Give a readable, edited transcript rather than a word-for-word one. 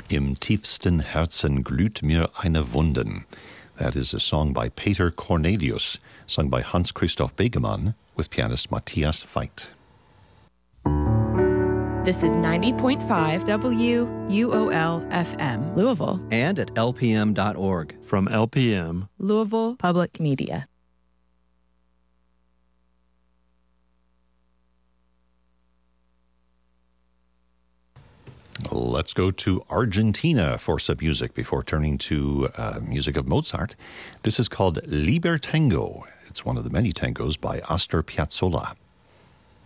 Im tiefsten Herzen glüht mir eine Wunden. That is a song by Peter Cornelius, sung by Hans Christoph Begemann with pianist Matthias Veit. This is 90.5 WUOL-FM, Louisville. And at lpm.org. From LPM, Louisville Public Media. Let's go to Argentina for some music before turning to music of Mozart. This is called Libertango. It's one of the many tangos by Astor Piazzolla.